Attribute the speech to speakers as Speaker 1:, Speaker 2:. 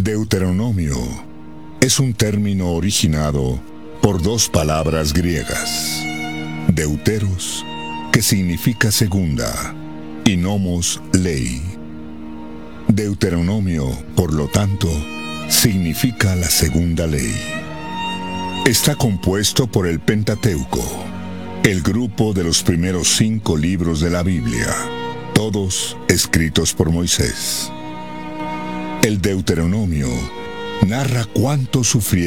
Speaker 1: Deuteronomio es un término originado por dos palabras griegas. Deuteros, que significa segunda, y nomos, ley. Deuteronomio, por lo tanto, significa la segunda ley. Está compuesto por el Pentateuco, el grupo de los primeros 5 libros de la Biblia, todos escritos por Moisés. El Deuteronomio narra cuánto sufrieron